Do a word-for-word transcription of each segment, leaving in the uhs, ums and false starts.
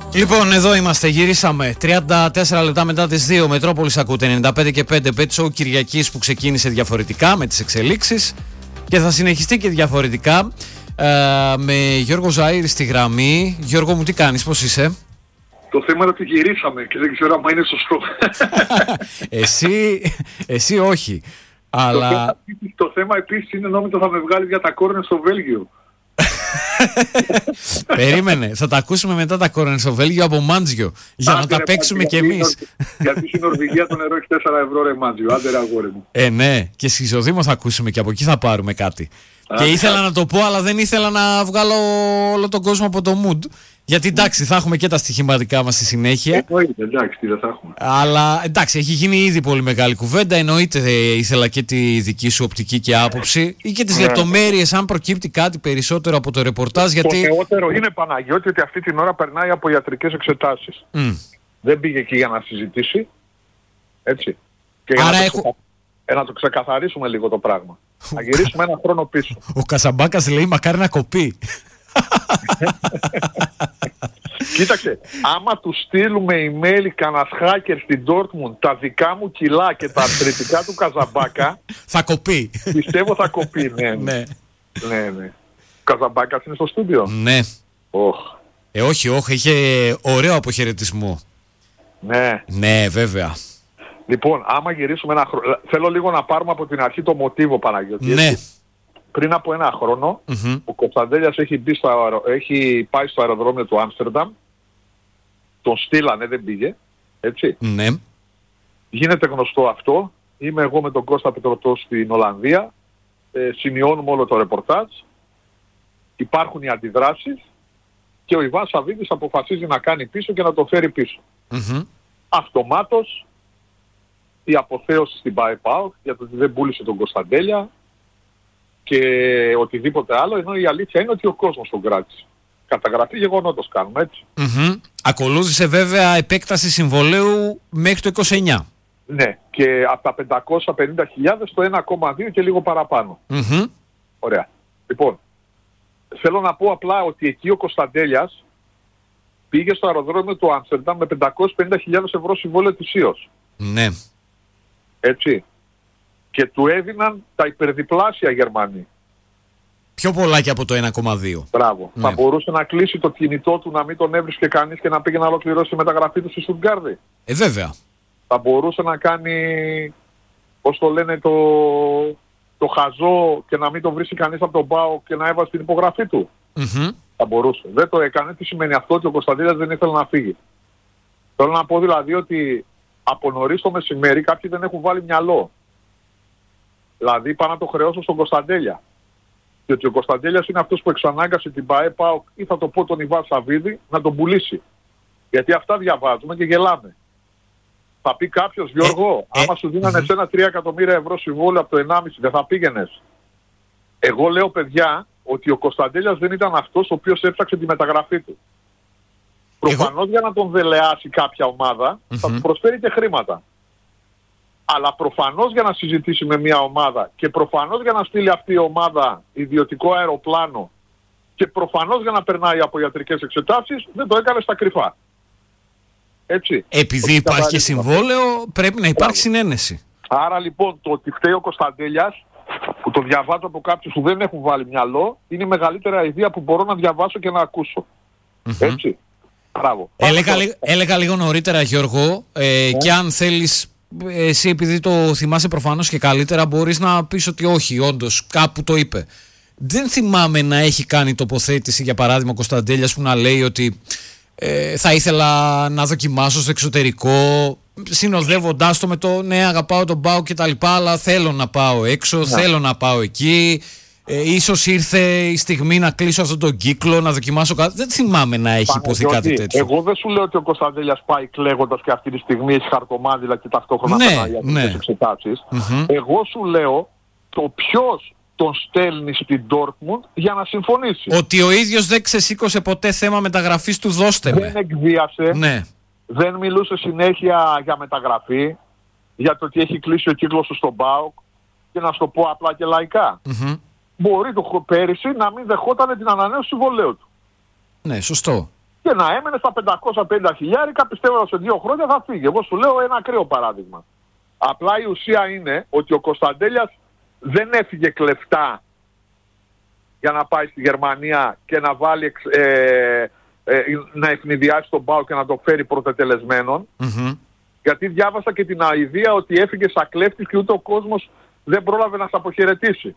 Λοιπόν, εδώ είμαστε, γυρίσαμε τριάντα τέσσερα λεπτά μετά τις δύο. Μετρόπολης ακούτε ενενήντα πέντε και πέντε. Πέτσο Κυριακής που ξεκίνησε διαφορετικά με τις εξελίξεις και θα συνεχιστεί και διαφορετικά ε, με Γιώργο Ζαΐρη στη γραμμή. Γιώργο μου, τι κάνεις, πώς είσαι? Το θέμα είναι ότι γυρίσαμε και δεν ξέρω αν είναι σωστό. εσύ, εσύ όχι. Αλλά... Το, θέμα, το θέμα επίσης είναι νόμιζα θα με βγάλει για τα κόρνερ στο Βέλγιο. Περίμενε, θα τα ακούσουμε μετά τα κόρνερ στο Βέλγιο από Μάντζιο για άντε να τα παίξουμε κι εμείς. Γιατί στην Νορβηγία το νερό έχει τέσσερα ευρώ ρε Μάντζιο. Άντε ρε αγόρι μου. Ε ναι, και στη Ισοδήμο θα ακούσουμε και από εκεί θα πάρουμε κάτι. Άντε, και ήθελα άντε. να το πω, αλλά δεν ήθελα να βγάλω όλο τον κόσμο από το mood. Γιατί εντάξει, θα έχουμε και τα στοιχηματικά μας στη συνέχεια. Εννοείται, εντάξει, τι δεν θα έχουμε. Αλλά εντάξει, έχει γίνει ήδη πολύ μεγάλη κουβέντα. Εννοείται ε, ήθελα και τη δική σου οπτική και άποψη ή και τις Ναι. λεπτομέρειες, αν προκύπτει κάτι περισσότερο από το ρεπορτάζ. Γιατί... Το νεότερο είναι, Παναγιώτη, ότι αυτή την ώρα περνάει από ιατρικές εξετάσεις. Mm. Δεν πήγε εκεί για να συζητήσει. Έτσι. Και για Άρα να, το έχω... ξεκα... ε, να το ξεκαθαρίσουμε λίγο το πράγμα. Να γυρίσουμε ένα χρόνο πίσω. Ο Καζαμπάκας λέει μακάρι να κοπεί. Κοίταξε, άμα του στείλουμε email κανένας hacker στην Dortmund τα δικά μου κιλά και τα αρθρητικά του Καζαμπάκα, θα κοπεί. πιστεύω θα κοπεί, ναι. Ναι. ναι, ναι. Ο Καζαμπάκας είναι στο στούντιο. Ναι. Oh. Ε, όχι, όχι, είχε ωραίο αποχαιρετισμό. Ναι. Ναι, βέβαια. Λοιπόν, άμα γυρίσουμε ένα χρόνο, θέλω λίγο να πάρουμε από την αρχή το μοτίβο, Παναγιώτη. Ναι. Έτσι. Πριν από ένα χρόνο, Mm-hmm. ο Κωνσταντέλιας έχει, μπει στο αερο... έχει πάει στο αεροδρόμιο του Άμστερνταμ, τον στείλανε, δεν πήγε, έτσι. Ναι. Γίνεται γνωστό αυτό, είμαι εγώ με τον Κώστα Πετρωτό στην Ολλανδία, ε, σημειώνουμε όλο το ρεπορτάζ, υπάρχουν οι αντιδράσεις και ο Ιβάν Σαββίδης αποφασίζει να κάνει πίσω και να το φέρει πίσω. Mm-hmm. Αυτομάτως η αποθέωση στην ΠΑΕ-ΠΑΟΚ για το ότι δεν πούλησε τον Κωνσταντέλια και οτιδήποτε άλλο, ενώ η αλήθεια είναι ότι ο κόσμος τον κράτησε. Καταγραφή γεγονότος κάνουμε, έτσι. Mm-hmm. Ακολούθησε βέβαια επέκταση συμβολέου μέχρι το είκοσι εννιά. Ναι, και από τα πεντακόσιες πενήντα χιλιάδες το ένα κόμμα δύο και λίγο παραπάνω. Mm-hmm. Ωραία. Λοιπόν, θέλω να πω απλά ότι εκεί ο Κωνσταντέλιας πήγε στο αεροδρόμιο του Άμστερνταμ με πεντακόσιες πενήντα χιλιάδες ευρώ συμβόλαιο ετησίως. Ναι. Έτσι. Και του έδιναν τα υπερδιπλάσια Γερμανοί. Πιο πολλά και από το ένα κόμμα δύο. Μπράβο. Ναι. Θα μπορούσε να κλείσει το κινητό του, να μην τον έβρισκε κανείς και να πήγε να ολοκληρώσει τη μεταγραφή του στη Στουτγκάρδη. Ε, βέβαια. Θα μπορούσε να κάνει, πώς το λένε, το, το χαζό και να μην τον βρίσκει κανείς από τον ΠΑΟ και να έβαζε την υπογραφή του. Mm-hmm. Θα μπορούσε. Δεν το έκανε. Τι σημαίνει αυτό? Ότι ο Κωνσταντίνας δεν ήθελε να φύγει. Θέλω να πω δηλαδή ότι από νωρίς το μεσημέρι κάποιοι δεν έχουν βάλει μυαλό. Δηλαδή πάνε να το χρεώσω στον Κωνσταντέλια. Διότι ο Κωνσταντέλιας είναι αυτός που εξανάγκασε την ΠΑΕ-ΠΑΟΚ ή θα το πω τον Ιβάν Σαββίδη να τον πουλήσει. Γιατί αυτά διαβάζουμε και γελάμε. Θα πει κάποιος, Γιώργο, ε, άμα σου δίνανε ε, εσένα τρία εκατομμύρια ευρώ συμβόλαιο από το ενάμιση, δεν θα πήγαινες? Εγώ λέω, παιδιά, ότι ο Κωνσταντέλιας δεν ήταν αυτός ο οποίος έψαξε τη μεταγραφή του. Προφανώς για να τον δελεάσει κάποια ομάδα θα Mm-hmm. του προσφέρει και χρήματα. Αλλά προφανώς για να συζητήσει με μια ομάδα και προφανώς για να στείλει αυτή η ομάδα ιδιωτικό αεροπλάνο και προφανώς για να περνάει από ιατρικές εξετάσεις, δεν το έκανε στα κρυφά. Έτσι. Επειδή υπάρχει και συμβόλαιο, πρέπει να υπάρχει συνένεση. Άρα λοιπόν το ότι φταίει ο Κωνσταντέλιας, που το διαβάζω από κάποιους που δεν έχουν βάλει μυαλό, είναι η μεγαλύτερη ιδέα που μπορώ να διαβάσω και να ακούσω. Mm-hmm. Έτσι. Μπράβο. Έλεγα, έλεγα λίγο νωρίτερα, Γιώργο, ε, και αν θέλεις, εσύ επειδή το θυμάσαι προφανώς και καλύτερα, μπορείς να πεις ότι όχι, όντως, κάπου το είπε. Δεν θυμάμαι να έχει κάνει τοποθέτηση, για παράδειγμα, ο Κωνσταντέλιας που να λέει ότι ε, θα ήθελα να δοκιμάσω στο εξωτερικό, συνοδεύοντάς το με το ναι, αγαπάω τον ΠΑΟ και τα λοιπά, αλλά θέλω να πάω έξω, ναι. θέλω να πάω εκεί. Ε, ίσως ήρθε η στιγμή να κλείσω αυτόν τον κύκλο, να δοκιμάσω κάτι. Δεν θυμάμαι να έχει υποθεί κάτι τέτοιο. Εγώ δεν σου λέω ότι ο Κωνσταντέλιας πάει κλαίγοντας και αυτή τη στιγμή έχει χαρτομάτιλα και ταυτόχρονα ναι, περνάει για ναι. τις εξετάσεις. Mm-hmm. Εγώ σου λέω το ποιος τον στέλνει στην Dortmund για να συμφωνήσει. Ότι ο ίδιος δεν ξεσήκωσε ποτέ θέμα μεταγραφής του, δώστε με. Δεν εκβίασε. Ναι. Δεν μιλούσε συνέχεια για μεταγραφή, για το ότι έχει κλείσει ο κύκλος του στον ΠΑΟΚ και να σου το πω απλά και λαϊκά. Mm-hmm. Μπορεί το πέρυσι να μην δεχόταν την ανανέωση του συμβολαίου του. Ναι, σωστό. Και και να έμενε στα πεντακόσια πενήντα χιλιάρικα, πιστεύω σε δύο χρόνια θα φύγει. Εγώ σου λέω ένα ακραίο παράδειγμα. Απλά η ουσία είναι ότι ο Κωνσταντέλιας δεν έφυγε κλεφτά για να πάει στη Γερμανία και να βάλει ε, ε, να ευνηδιάσει τον ΠΑΟΚ και να το φέρει πρωτετελεσμένον. Mm-hmm. Γιατί διάβασα και την αηδία ότι έφυγε σαν κλέφτης και ούτε ο κόσμος δεν πρόλαβε να σε αποχαιρετήσει.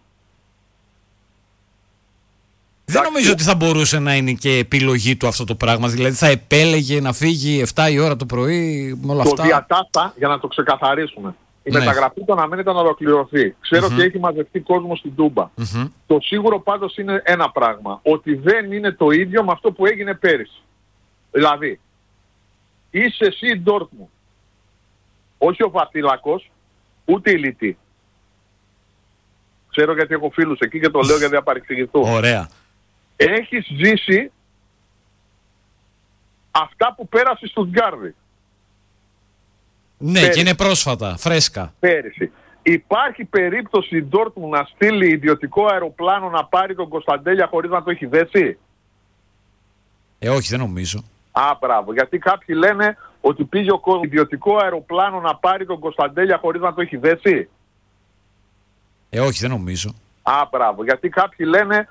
Δεν νομίζω ότι θα μπορούσε να είναι και επιλογή του αυτό το πράγμα. Δηλαδή θα επέλεγε να φύγει εφτά η ώρα το πρωί με όλα το αυτά. Το διατάστα, για να το ξεκαθαρίσουμε. Η ναι. μεταγραφή του αναμένεται να ολοκληρωθεί. Ξέρω mm-hmm. ότι έχει μαζευτεί κόσμο στην Τούμπα. Mm-hmm. Το σίγουρο πάντως είναι ένα πράγμα. Ότι δεν είναι το ίδιο με αυτό που έγινε πέρυσι. Δηλαδή, είσαι εσύ η Ντόρτμουντ. Όχι ο Βασίλακος, ούτε η Λιτή. Ξέρω γιατί έχω φίλους εκεί και το λέω γιατί θα παρεξηγηθούν. Ωραία. Έχεις ζήσει αυτά που πέρασε στο Στουτγκάρδη. Ναι, πέρυσι. Και είναι πρόσφατα, φρέσκα. Πέρυσι. Υπάρχει περίπτωση η Ντόρτμουντ να στείλει ιδιωτικό αεροπλάνο να πάρει τον Κωνσταντέλια χωρίς να το έχει δέσει? Ε, όχι, δεν νομίζω. Α, μπράβο. Γιατί κάποιοι λένε ότι πήγε ο κόσμος ιδιωτικό αεροπλάνο να πάρει τον Κωνσταντέλια χωρίς να το έχει δέσει. Ε, όχι, δεν νομίζω. Α, μπράβο. Γιατί κάποιοι λένε